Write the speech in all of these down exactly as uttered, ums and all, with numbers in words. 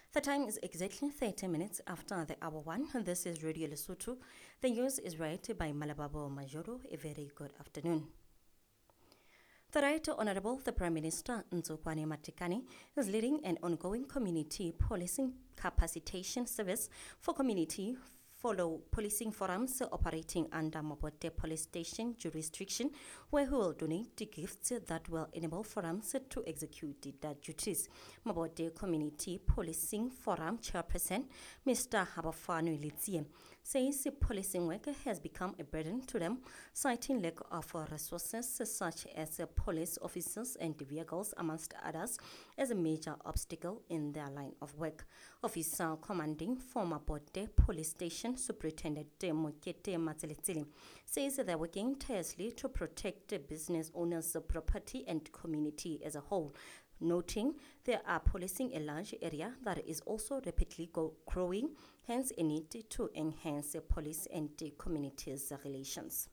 The time is exactly thirty minutes after the hour one. This is Radio Lesotho. The news is read by Malababo Majoro. A very good afternoon. The Right Honourable the Prime Minister Nzokwane Matekane is leading an ongoing community policing capacitation service for community follow policing forums operating under Mabote Police Station jurisdiction, where he will donate the gifts that will enable forums to execute their duties. Mabote Community Policing Forum Chairperson Mister Habafanu Litsie says policing work has become a burden to them, citing lack of resources such as police officers and vehicles, amongst others, as a major obstacle in their line of work. Officer commanding former Mabote Police Station Superintendent Mokete Matseletsile says they're working tirelessly to protect the business owners' property and community as a whole, noting they are policing a large area that is also rapidly go- growing, hence a need to enhance police and the community's relations.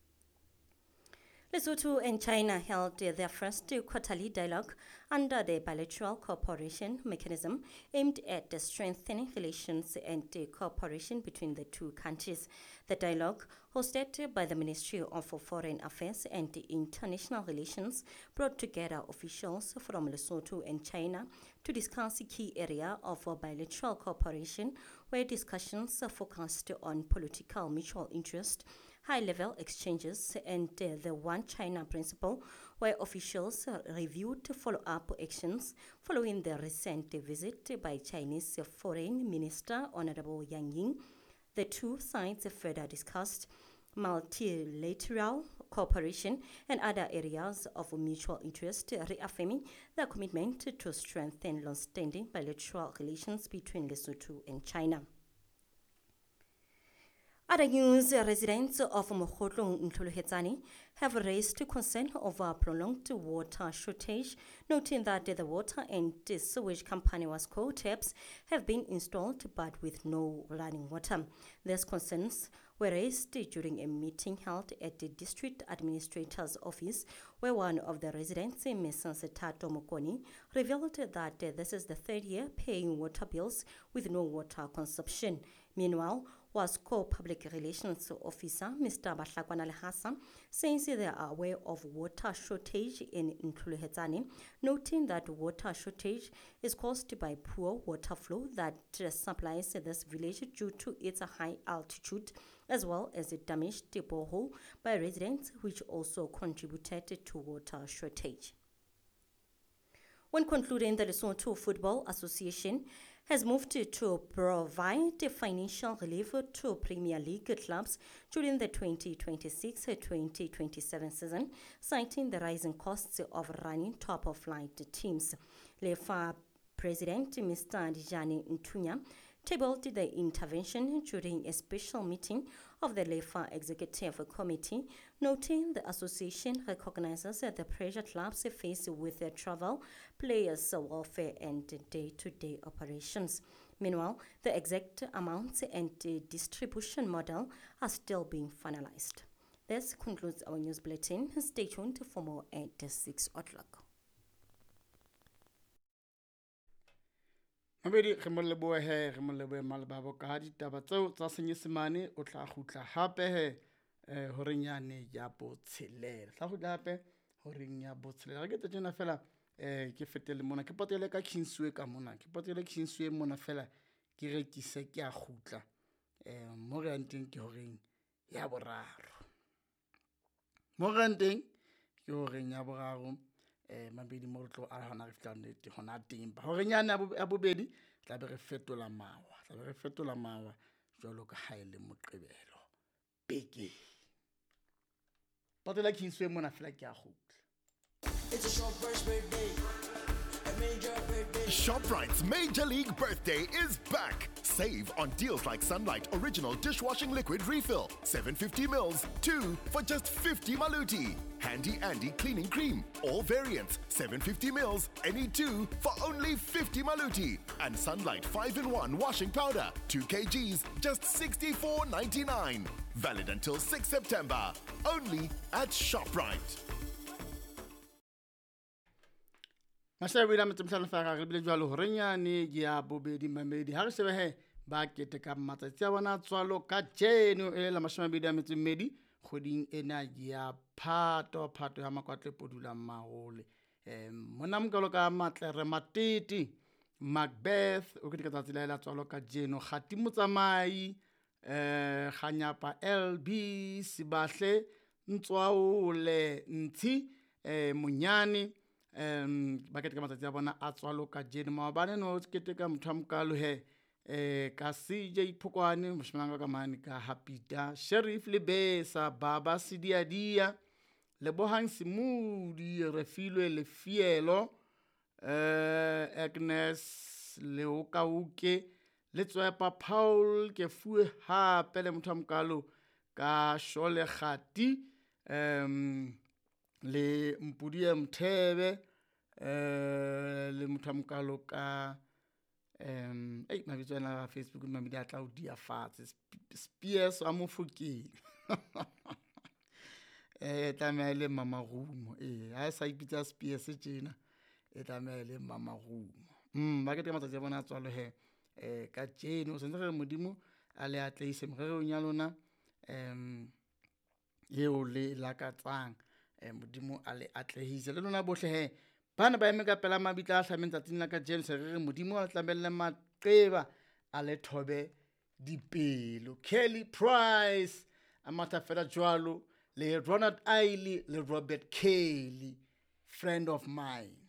Lesotho and China held their first quarterly dialogue under the bilateral cooperation mechanism aimed at strengthening relations and cooperation between the two countries. The dialogue, hosted by the Ministry of Foreign Affairs and International Relations, brought together officials from Lesotho and China to discuss a key area of bilateral cooperation, where discussions focused on political mutual interest, high-level exchanges, and the One China principle, where officials reviewed follow-up actions following the recent visit by Chinese Foreign Minister Honorable Yang Ying. The two sides further discussed multilateral cooperation and other areas of mutual interest, reaffirming their commitment to strengthen long-standing bilateral relations between Lesotho and China. Other news, residents of Mokgotlong Ntlholohetsane have raised concern over prolonged water shortage, noting that the water and the sewage company Wasco taps have been installed but with no running water. These concerns were raised during a meeting held at the district administrator's office, where one of the residents, Missus Tato Mokoni, revealed that this is the third year paying water bills with no water consumption. Meanwhile, Wasco Public Relations Officer Mister Bahlakwana Lehasa says they are aware of water shortage in Ntlholohetsane, noting that water shortage is caused by poor water flow that supplies this village due to its high altitude, as well as a damaged borehole by residents, which also contributed to water shortage. When concluding, the Lesotho Football Association has moved to provide financial relief to Premier League clubs during the twenty twenty-six twenty twenty-seven season, citing the rising costs of running top-of-flight teams. LEFA President Mister Dijani Ntunya tabled the intervention during a special meeting of the LEFA Executive Committee, noting the association recognizes the pressure clubs face with their travel, players' welfare, and day-to-day operations. Meanwhile, the exact amounts and the distribution model are still being finalized. This concludes our news bulletin. Stay tuned for more at six o'clock. Mabedi re mo lebohe he re mo lebohe Malababo ka ditaba tseo tsa senyesemane o tla gutla hape he hore nyane ya botshelela tla gutla hape hore nya botshelela ke tsena fela eh ke fetele mona ke potele ka Kingsway ka mona ke potele Kingsway mona fela ke rekise ke a gutla eh mo re anteng ke hore ya boraro mo re anteng ke hore nya boraro eh mabedi mo tlo a hona re fitla nnete hona timba hore nyane a bobedi tla be re fetola mawa tla be re fetola mawa jwalo ka haele moqebelo beke potela Kingsway mona fela ke a gutla. It's a short birthday, a major birthday. ShopRite's Major League Birthday is back. Save on deals like Sunlight Original Dishwashing Liquid Refill, seven hundred fifty mils, two for just fifty maluti. Handy Andy Cleaning Cream, all variants, seven hundred fifty mils, any two for only fifty maluti. And Sunlight five in one Washing Powder, two kilograms, just sixty-four ninety-nine. Valid until sixth September. Only at ShopRite. Mashabela metsemhlano fara re bile jwalo horenyane ya bobedi mamedi ha re shebe he ba keteka matsatsi a bona tswalo ka jeno e la mashomabedi a metso mmedi kgoding ena ya Phato Phato ya makwatle podula mahole em mona mokalo ka matle re matete Macbeth o ke ka tsela la tswalo ka jeno khati motsamai eh khanyapa L B Sibahle Ntswaole Ntsi eh Munyane um ba keteka matsatsi a bona a tswalo ka jeno maobane no keteka motho a mokalo he eh ka C J Phokwane moshimanga ka mane ka Hapita Sheriff Lebesa Baba Sidiadia Lebohang Simudi Refilwe Lefielo eh Agnes Leokauke Letswepa Paul ke fue hape le motho a mokalo ka Shole Khati um le Mpudi Mthebe eh le motho a mokalo ka um ei mabitso ana Facebook le mamedi a tla o dia fatshe Spears a Mofokeng eh tla le Mama Rumo eh ha sa ipitsa Spears tjena e tla le Mama Rumo mm ba ke te matsatsi a bona tswalo he eh ka jeno se ntse re modimo a le atleise morero nya lona em yeo le la ka tsang eh modimo a le atlehise le lona bohle he bana ba eme ka pela mabitla a hlameng tsatsing la ka jeno se re modimo a tlamelle maqeba a le thobe dipelo Kelly Price a mata fela jwalo le Ronald Ailey le Robert Kelly friend of mine